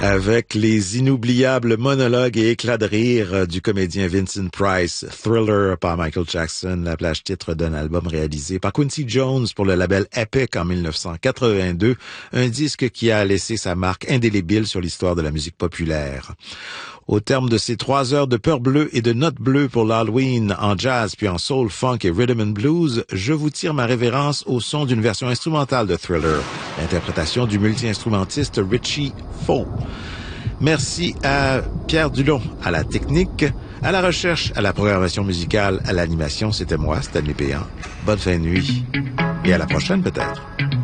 avec les inoubliables monologues et éclats de rire du comédien Vincent Price. Thriller par Michael Jackson, la plage titre d'un album réalisé par Quincy Jones pour le label Epic en 1982, un disque qui a laissé sa marque indélébile sur l'histoire de la musique populaire. Au terme de ces 3 heures de peur bleue et de notes bleues pour l'Halloween en jazz puis en soul, funk et rhythm and blues, je vous tire ma révérence au son d'une version instrumentale de Thriller, l'interprétation du multi-instrumentiste Richie Faux. Merci à Pierre Dulon à la technique, à la recherche, à la programmation musicale, à l'animation. C'était moi, Stanley Péan. Bonne fin de nuit et à la prochaine peut-être.